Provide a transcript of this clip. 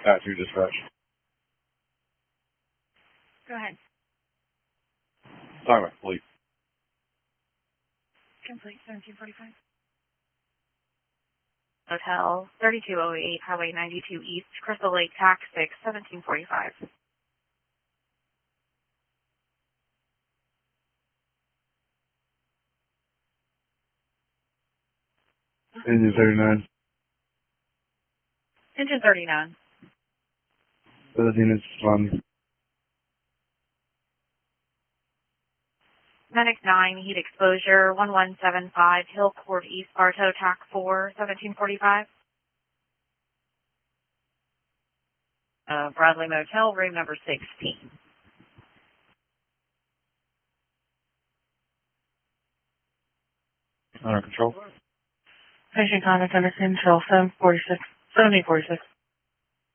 Got to dispatch. Go ahead. Talking about fleet. Complete 1745. Hotel 3208 Highway 92 East, Crystal Lake, Tax 6, 1745. Engine 39. Engine 39. 17 inches long. Medic 9, heat exposure 1175 Hill Court East, Bartow, TAC 4, 1745. Bradley Motel, room number 16. Under control. Patient contact under control 1746.